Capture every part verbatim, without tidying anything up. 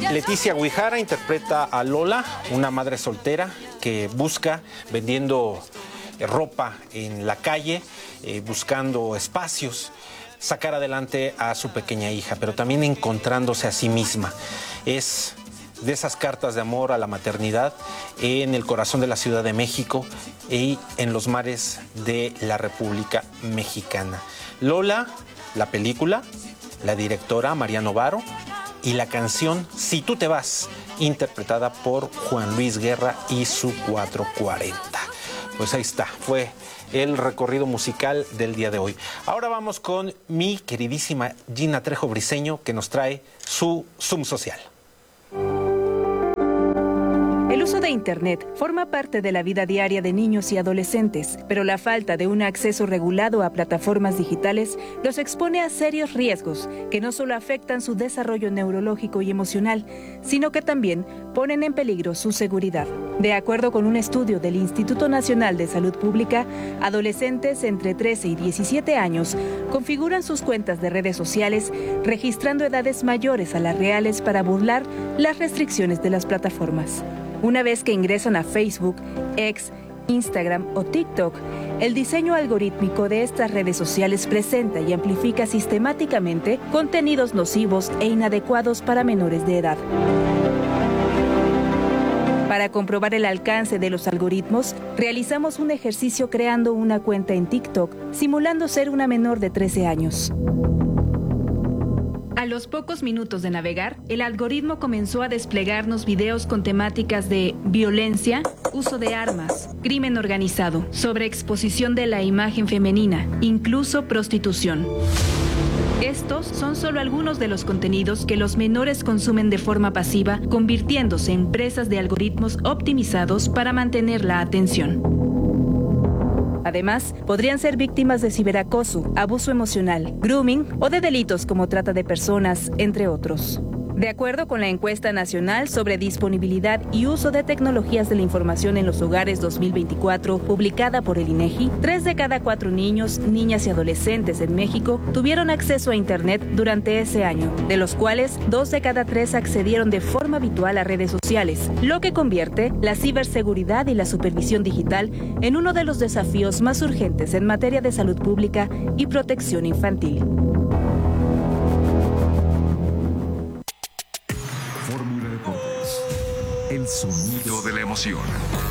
Leticia Guijara interpreta a Lola, una madre soltera que busca vendiendo ropa en la calle, eh, buscando espacios, sacar adelante a su pequeña hija, pero también encontrándose a sí misma. Es de esas cartas de amor a la maternidad en el corazón de la Ciudad de México y en los mares de la República Mexicana. Lola, la película, la directora María Novaro y la canción Si tú te vas, interpretada por Juan Luis Guerra y su cuatrocientos cuarenta. Pues ahí está, fue el recorrido musical del día de hoy. Ahora vamos con mi queridísima Gina Trejo Briceño, que nos trae su Zoom social. El uso de Internet forma parte de la vida diaria de niños y adolescentes, pero la falta de un acceso regulado a plataformas digitales los expone a serios riesgos que no solo afectan su desarrollo neurológico y emocional, sino que también ponen en peligro su seguridad. De acuerdo con un estudio del Instituto Nacional de Salud Pública, adolescentes entre trece y diecisiete años configuran sus cuentas de redes sociales registrando edades mayores a las reales para burlar las restricciones de las plataformas. Una vez que ingresan a Facebook, X, Instagram o TikTok, el diseño algorítmico de estas redes sociales presenta y amplifica sistemáticamente contenidos nocivos e inadecuados para menores de edad. Para comprobar el alcance de los algoritmos, realizamos un ejercicio creando una cuenta en TikTok, simulando ser una menor de trece años. A los pocos minutos de navegar, el algoritmo comenzó a desplegarnos videos con temáticas de violencia, uso de armas, crimen organizado, sobreexposición de la imagen femenina, incluso prostitución. Estos son solo algunos de los contenidos que los menores consumen de forma pasiva, convirtiéndose en presas de algoritmos optimizados para mantener la atención. Además, podrían ser víctimas de ciberacoso, abuso emocional, grooming o de delitos como trata de personas, entre otros. De acuerdo con la encuesta nacional sobre disponibilidad y uso de tecnologías de la información en los hogares dos mil veinticuatro, publicada por el INEGI, tres de cada cuatro niños, niñas y adolescentes en México tuvieron acceso a Internet durante ese año, de los cuales dos de cada tres accedieron de forma habitual a redes sociales, lo que convierte la ciberseguridad y la supervisión digital en uno de los desafíos más urgentes en materia de salud pública y protección infantil. El sonido de la emoción.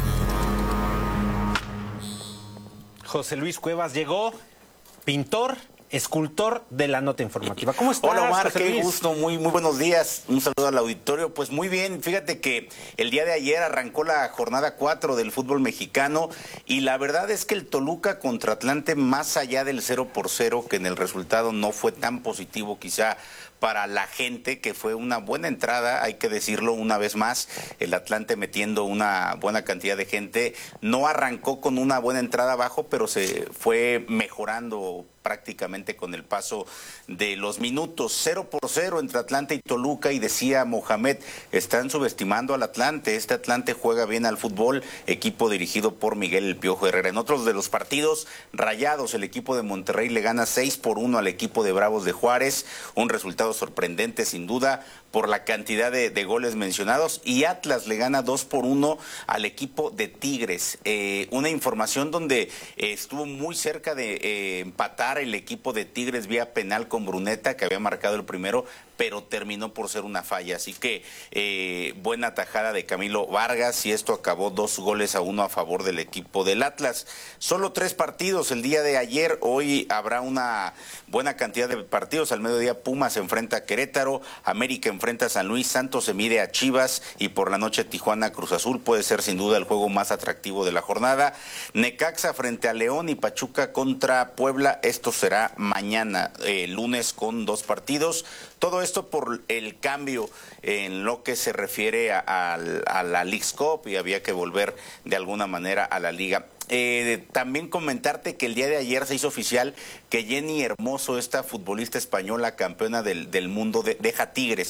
José Luis Cuevas llegó, pintor, escultor de la nota informativa. ¿Cómo estás? Hola Omar, José qué Luis? gusto, muy, muy buenos días. Un saludo al auditorio. Pues muy bien, fíjate que el día de ayer arrancó la jornada cuatro del fútbol mexicano y la verdad es que el Toluca contra Atlante, más allá del cero por cero, que en el resultado no fue tan positivo quizá para la gente, que fue una buena entrada, hay que decirlo una vez más, el Atlante metiendo una buena cantidad de gente, no arrancó con una buena entrada abajo, pero se fue mejorando prácticamente con el paso de los minutos. Cero por cero entre Atlante y Toluca, y decía Mohamed, están subestimando al Atlante, este Atlante juega bien al fútbol, equipo dirigido por Miguel El Piojo Herrera. En otros de los partidos, Rayados, el equipo de Monterrey le gana seis por uno al equipo de Bravos de Juárez, un resultado sorprendente sin duda por la cantidad de, de goles mencionados, y Atlas le gana dos por uno al equipo de Tigres. Eh, una información donde eh, estuvo muy cerca de eh, empatar el equipo de Tigres vía penal con Bruneta, que había marcado el primero, pero terminó por ser una falla. Así que eh, buena tajada de Camilo Vargas, y esto acabó dos goles a uno a favor del equipo del Atlas. Solo tres partidos el día de ayer, hoy habrá una buena cantidad de partidos. Al mediodía Pumas se enfrenta a Querétaro, América enfrenta a San Luis, Santos se mide a Chivas, y por la noche Tijuana Cruz Azul. Puede ser sin duda el juego más atractivo de la jornada. Necaxa frente a León y Pachuca contra Puebla, esto será mañana, eh, lunes, con dos partidos. Todo esto por el cambio en lo que se refiere a, a, a la Leagues Cup, y había que volver de alguna manera a la liga. Eh, también comentarte que el día de ayer se hizo oficial que Jenny Hermoso, esta futbolista española campeona del, del mundo, de, deja Tigres.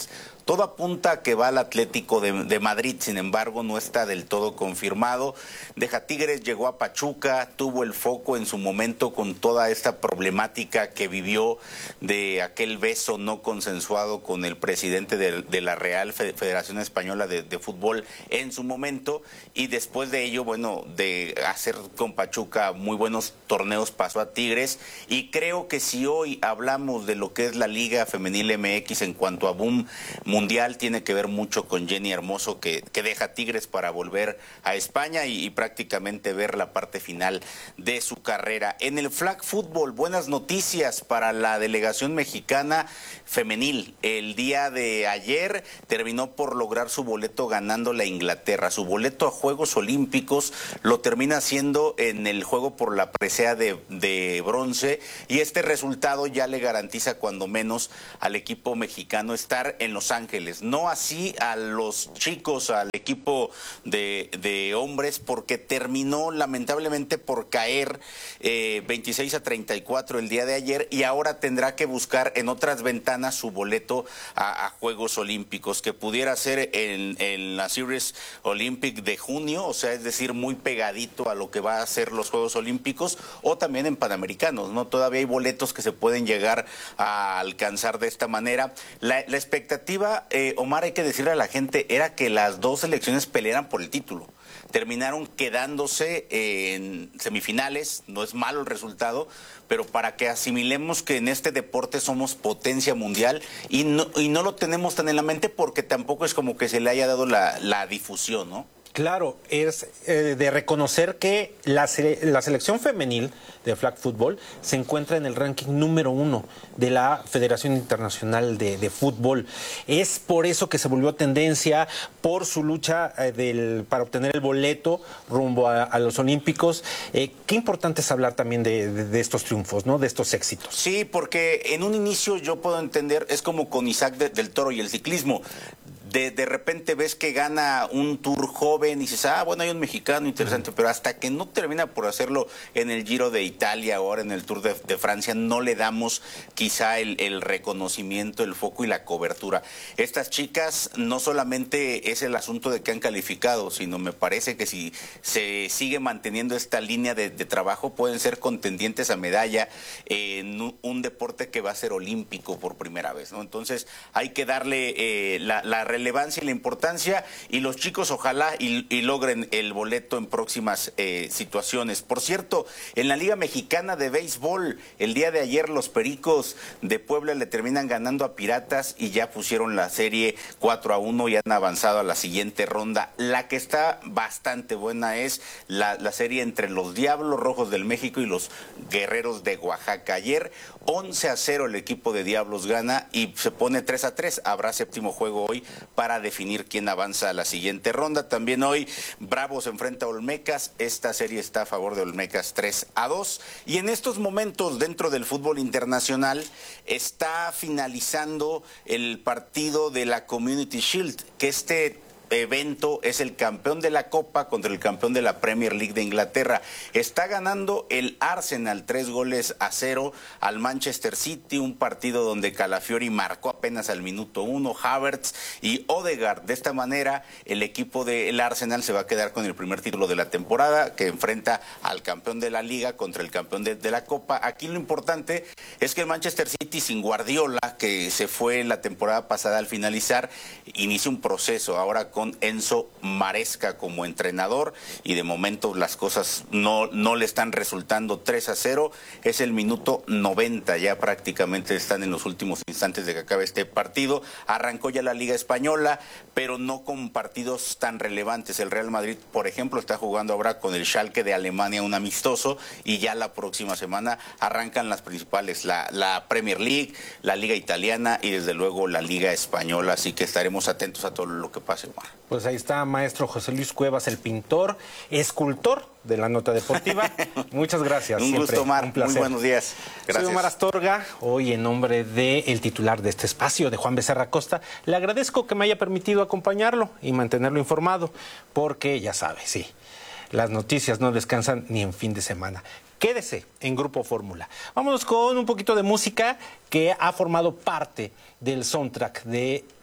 Todo apunta a que va al Atlético de, de Madrid, sin embargo, no está del todo confirmado. Deja Tigres, llegó a Pachuca, tuvo el foco en su momento con toda esta problemática que vivió de aquel beso no consensuado con el presidente de, de la Real Federación Española de, de Fútbol en su momento, y después de ello, bueno, de hacer con Pachuca muy buenos torneos, pasó a Tigres, y creo que si hoy hablamos de lo que es la Liga Femenil M X en cuanto a boom mundial, tiene que ver mucho con Jenny Hermoso, que, que deja Tigres para volver a España y, y prácticamente ver la parte final de su carrera. En el flag football, buenas noticias para la delegación mexicana femenil. El día de ayer terminó por lograr su boleto ganando la Inglaterra. Su boleto a Juegos Olímpicos lo termina haciendo en el juego por la presea de, de bronce, y este resultado ya le garantiza cuando menos al equipo mexicano estar en Los Ángeles. No así a los chicos, al equipo de, de hombres, porque terminó lamentablemente por caer eh, veintiséis a treinta y cuatro el día de ayer, y ahora tendrá que buscar en otras ventanas su boleto a, a Juegos Olímpicos, que pudiera ser en, en la Series Olympic de junio, o sea, es decir, muy pegadito a lo que va a ser los Juegos Olímpicos, o también en Panamericanos, ¿no? Todavía hay boletos que se pueden llegar a alcanzar de esta manera. La, la expectativa, eh, Omar, hay que decirle a la gente, era que las dos selecciones pelearan por el título. Terminaron quedándose en semifinales, no es malo el resultado, pero para que asimilemos que en este deporte somos potencia mundial, y no, y no lo tenemos tan en la mente porque tampoco es como que se le haya dado la, la difusión, ¿no? Claro, es eh, de reconocer que la, sele la selección femenil de flag football se encuentra en el ranking número uno de la Federación Internacional de, de Fútbol. Es por eso que se volvió tendencia, por su lucha eh, del, para obtener el boleto rumbo a, a los Olímpicos. Eh, qué importante es hablar también de, de, de estos triunfos, ¿no? De estos éxitos. Sí, porque en un inicio yo puedo entender, es como con Isaac de, del Toro y el ciclismo. De, de repente ves que gana un Tour joven y dices, ah, bueno, hay un mexicano interesante, uh-huh. Pero hasta que no termina por hacerlo en el Giro de Italia, ahora en el Tour de, de Francia, no le damos quizá el, el reconocimiento, el foco y la cobertura. Estas chicas no solamente es el asunto de que han calificado, sino me parece que si se sigue manteniendo esta línea de, de trabajo, pueden ser contendientes a medalla en un, un deporte que va a ser olímpico por primera vez, ¿no? Entonces hay que darle eh, la, la relevancia y la importancia, y los chicos ojalá y, y logren el boleto en próximas eh, situaciones. Por cierto, en la Liga Mexicana de Béisbol, el día de ayer los Pericos de Puebla le terminan ganando a Piratas y ya pusieron la serie cuatro a uno y han avanzado a la siguiente ronda. La que está bastante buena es la, la serie entre los Diablos Rojos del México y los Guerreros de Oaxaca. Ayer once a cero el equipo de Diablos gana y se pone tres a tres. Habrá séptimo juego hoy para definir quién avanza a la siguiente ronda. También hoy Bravos enfrenta a Olmecas. Esta serie está a favor de Olmecas tres a dos. Y en estos momentos dentro del fútbol internacional está finalizando el partido de la Community Shield, que este evento es el campeón de la Copa contra el campeón de la Premier League de Inglaterra. Está ganando el Arsenal tres goles a cero al Manchester City, un partido donde Calafiori marcó apenas al minuto uno, Havertz y Odegaard. De esta manera el equipo del Arsenal se va a quedar con el primer título de la temporada, que enfrenta al campeón de la Liga contra el campeón de, de la Copa. Aquí lo importante es que el Manchester City, sin Guardiola, que se fue la temporada pasada al finalizar, inicia un proceso ahora con Enzo Maresca como entrenador, y de momento las cosas no, no le están resultando. Tres a cero, es el minuto noventa, ya prácticamente están en los últimos instantes de que acabe este partido. Arrancó ya la Liga Española, pero no con partidos tan relevantes. El Real Madrid, por ejemplo, está jugando ahora con el Schalke de Alemania un amistoso, y ya la próxima semana arrancan las principales, la, la Premier League, la Liga Italiana y desde luego la Liga Española, así que estaremos atentos a todo lo que pase, Omar. Pues ahí está, maestro José Luis Cuevas, el pintor, escultor de la nota deportiva. Muchas gracias. Un siempre, gusto, Omar. Un placer. Muy buenos días. Gracias. Soy Omar Astorga, hoy en nombre del titular de este espacio, de Juan Becerra Costa. Le agradezco que me haya permitido acompañarlo y mantenerlo informado, porque ya sabe, sí, las noticias no descansan ni en fin de semana. Quédese en Grupo Fórmula. Vámonos con un poquito de música que ha formado parte del soundtrack de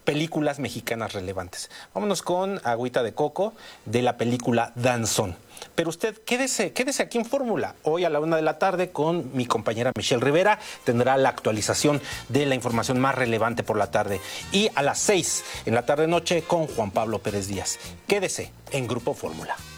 películas mexicanas relevantes. Vámonos con Agüita de Coco de la película Danzón. Pero usted quédese, quédese aquí en Fórmula. Hoy a la una de la tarde con mi compañera Michelle Rivera tendrá la actualización de la información más relevante por la tarde. Y a las seis en la tarde-noche con Juan Pablo Pérez Díaz. Quédese en Grupo Fórmula.